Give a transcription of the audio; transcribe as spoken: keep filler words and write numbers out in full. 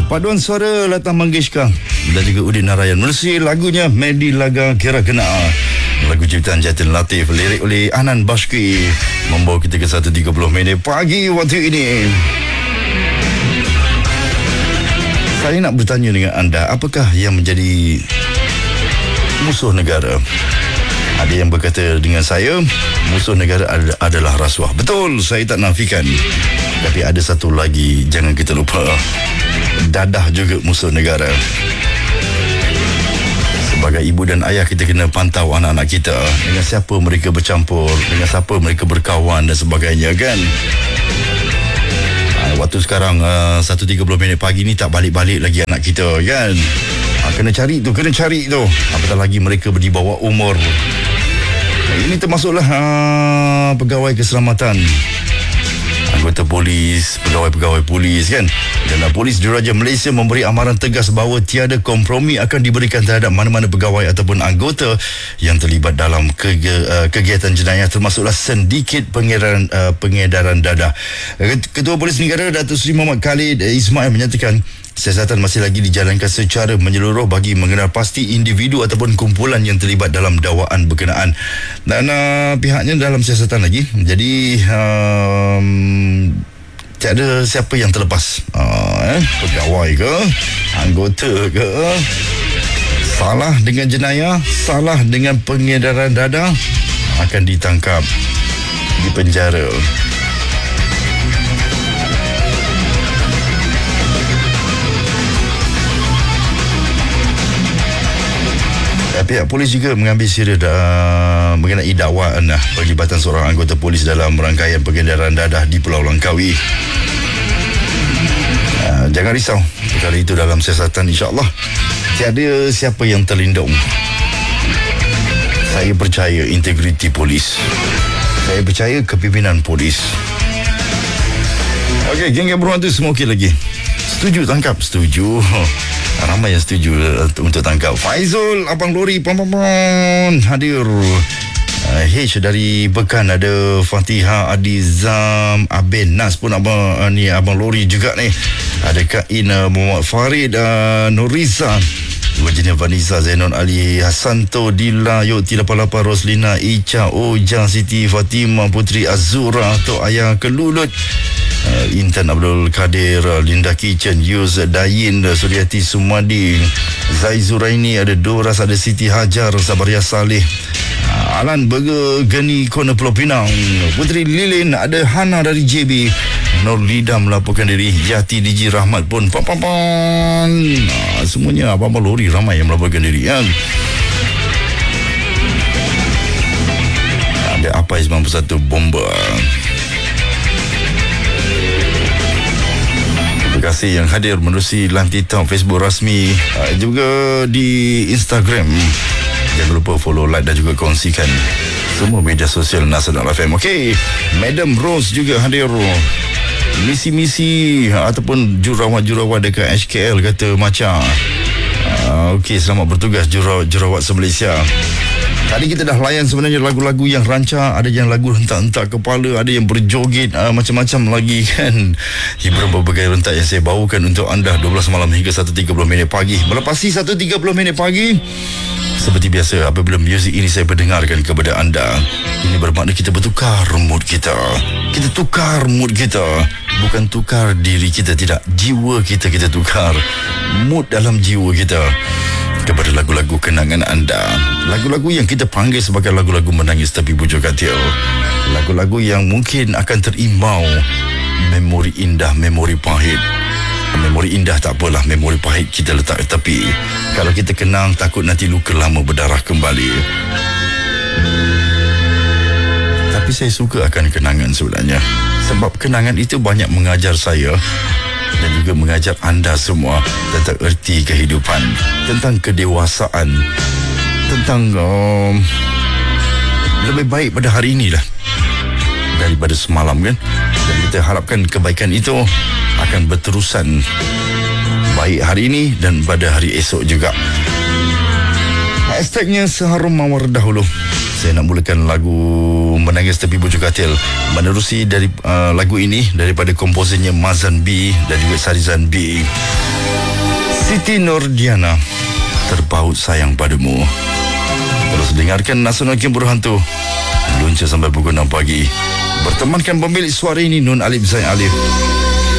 paduan suara Lata Mangeshkar dan juga Udin Narayan menerusi lagunya Medi Laga Kira Kena, lagu ciptaan Jatin Latif, lirik oleh Anan Bashki, membawa kita ke satu tiga puluh minit pagi waktu ini. Saya nak bertanya dengan anda, apakah yang menjadi musuh negara? Ada yang berkata dengan saya, musuh negara ad- adalah rasuah. Betul, saya tak nafikan. Tapi ada satu lagi, jangan kita lupa, dadah juga musuh negara. Sebagai ibu dan ayah, kita kena pantau anak-anak kita, dengan siapa mereka bercampur, dengan siapa mereka berkawan dan sebagainya, kan? Waktu sekarang uh, satu tiga puluh minit pagi ni tak balik-balik lagi anak kita, kan? Ha, kena cari tu, kena cari tu. Apatah lagi mereka di bawah umur. Ini termasuklah uh, pegawai keselamatan, anggota polis, pegawai-pegawai polis, kan? Dan uh, Polis Diraja Malaysia memberi amaran tegas bahawa tiada kompromi akan diberikan terhadap mana-mana pegawai ataupun anggota yang terlibat dalam kege, uh, kegiatan jenayah, termasuklah sindiket pengedaran uh, pengedaran dadah. Ketua Polis Negara Datuk Seri Muhammad Khalid Ismail menyatakan siasatan masih lagi dijalankan secara menyeluruh bagi mengenal pasti individu ataupun kumpulan yang terlibat dalam dakwaan berkenaan. Dan uh, pihaknya dalam siasatan lagi, jadi um, tiada siapa yang terlepas, uh, eh, pegawai ke, anggota ke, salah dengan jenayah, salah dengan pengedaran dadah, akan ditangkap, dipenjara. Pihak polis juga mengambil serius uh, mengenai dakwaan uh, pelibatan seorang anggota polis dalam rangkaian pengedaran dadah di Pulau Langkawi. Uh, jangan risau, perkara itu dalam siasatan, insya-Allah tiada siapa yang terlindung. Saya percaya integriti polis. Saya percaya kepimpinan polis. Okey, geng-geng beruang tu semua okey lagi. Setuju tangkap? Setuju. Ramai yang setuju uh, untuk tangkap. Faizul, Abang Lori, pam-pam-pam, hadir. uh, H dari Bekan, ada Fatihah, Adizam, Aben Nas pun abang, uh, ni Abang Lori juga ni. Ada Kak Ina, Muhammad Farid, uh, Nuriza, Wajina Vanessa, Zainon Ali, Hasanto, Dila, Yoti lapan lapan, Roslina, Ica, Oja, Siti, Fatimah, Putri Azura, Tok Ayah Kelulut, uh, Intan Abdul Kadir, Linda Kitchen, Yus Dayin, Suryati Sumadi, Zai Zuraini, ada Doras, ada Siti Hajar, Sabaria Saleh, uh, Alan Burger, Geni Kona Pulau Pinang, Putri Lilin, ada Hana dari J B, Nur Lida melaporkan diri, Yati D J Rahmat pun pam pam pam. Uh, semuanya Abang Lori ramai yang melaporkan diri, kan? Ada Apai sembilan puluh satu Bomba. Terima kasih yang hadir menerusi live TikTok, Facebook rasmi, uh, juga di Instagram. Jangan lupa follow, like dan juga kongsikan semua media sosial Nasional F M. Okey, Madam Rose juga hadir. Misi-misi ataupun jurawat-jurawat dekat H K L kata macam uh, okey, selamat bertugas jurawat-jurawat se-Malaysia. Tadi kita dah layan sebenarnya lagu-lagu yang rancak, ada yang lagu hentak-hentak kepala, ada yang berjoget, uh, macam-macam lagi, kan? Hiburan berbagai rentak yang saya bawakan untuk anda dua belas malam hingga satu tiga puluh minit pagi. Melepasi satu tiga puluh minit pagi, seperti biasa apabila muzik ini saya perdengarkan kepada anda, ini bermakna kita bertukar mood kita. Kita tukar mood kita. Bukan tukar diri kita, tidak. Jiwa kita kita tukar. Mood dalam jiwa kita kepada lagu-lagu kenangan anda. Lagu-lagu yang kita panggil sebagai lagu-lagu menangis tapi bujur katil. Lagu-lagu yang mungkin akan terimbau memori indah, memori pahit. Memori indah tak apalah, memori pahit kita letak ke tepi. Kalau kita kenang, takut nanti luka lama berdarah kembali. Tapi saya suka akan kenangan sebenarnya, sebab kenangan itu banyak mengajar saya dan juga mengajar anda semua tentang erti kehidupan, tentang kedewasaan, tentang um, lebih baik pada hari inilah daripada semalam, kan? Dan kita harapkan kebaikan itu akan berterusan baik hari ini dan pada hari esok juga. Hashtagnya seharum mawar dahulu. Saya nak mulakan lagu Menangis Tepi Bujur Katil menerusi dari uh, lagu ini daripada komposernya Mazan B dan juga Sarizan B. Siti Nordiana, Terpaut Sayang Padamu. Terus dengarkan Nasional Game Berhantu Lunca sampai pukul enam pagi. Bertemankan pemilik suara ini Nun Alif Zain Alif.